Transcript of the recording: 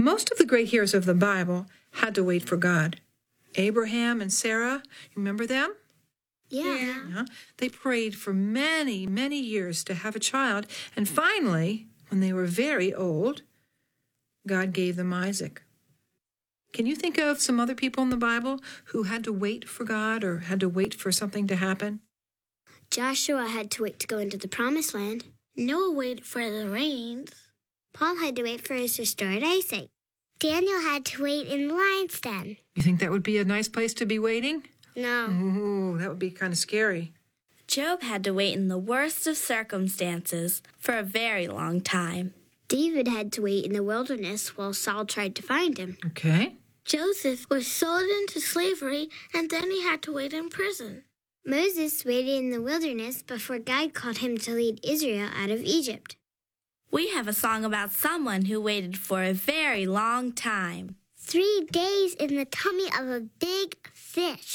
most of the great heroes of the Bible had to wait for God. Abraham and Sarah, you remember them? Yeah. They prayed for many, many years to have a child, and finally, when they were very old, God gave them Isaac. Can you think of some other people in the Bible who had to wait for God or had to wait for something to happen? Joshua had to wait to go into the Promised Land. Noah waited for the rains. Paul had to wait for his restored eyesight. Daniel had to wait in the lion's den. You think that would be a nice place to be waiting? No. Ooh, that would be kind of scary. Job had to wait in the worst of circumstances for a very long time. David had to wait in the wilderness while Saul tried to find him. Okay. Joseph was sold into slavery, and then he had to wait in prison. Moses waited in the wilderness before God called him to lead Israel out of Egypt. We have a song about someone who waited for a very long time. 3 days in the tummy of a big fish.